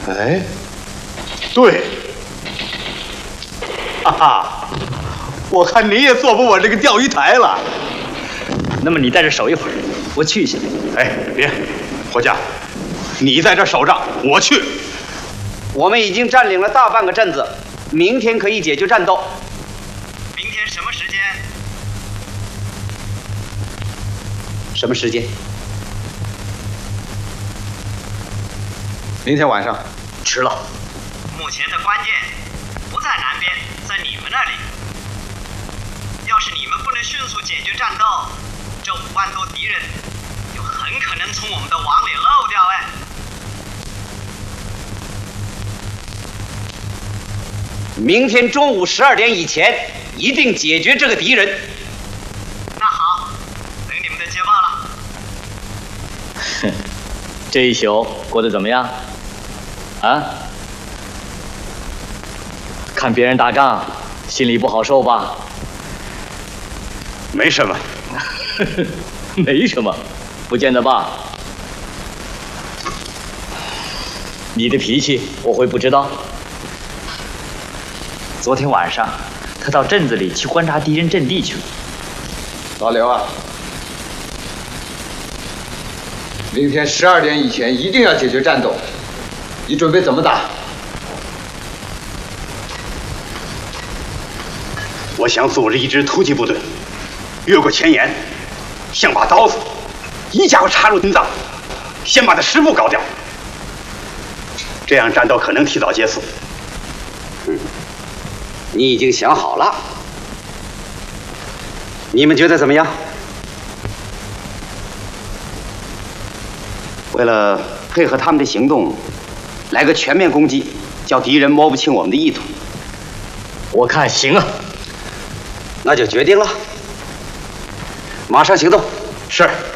哎，对，哈哈，我看你也坐不稳这个钓鱼台了。 那么你在这守一会儿，我去一下。 哎，别，伙计，你在这守着，我去。 我们已经占领了大半个镇子，明天可以解决战斗。 明天什么时间？ 什么时间？ 明天晚上。 迟了。 目前的关键不在南边，在你们那里。要是你们不能迅速解决战斗，这5万多敌人就很可能从我们的网里漏掉。哎， 明天中午12点以前一定解决这个敌人。 那好，等你们的捷报了。 哼，这一宿过得怎么样？啊？看别人打仗，心里不好受吧？ 没什么， 没什么，不见得吧？你的脾气我会不知道。昨天晚上，他到镇子里去观察敌人阵地去了。 老刘啊，明天12点以前一定要解决战斗。你准备怎么打？ 我想组织一支突击部队，越过前沿，像把刀子，一家伙插入心脏，先把他师傅搞掉，这样战斗可能提早结束。 你已经想好了，你们觉得怎么样？为了配合他们的行动，来个全面攻击，叫敌人摸不清我们的意图。 我看行啊。 那就决定了，马上行动。 是。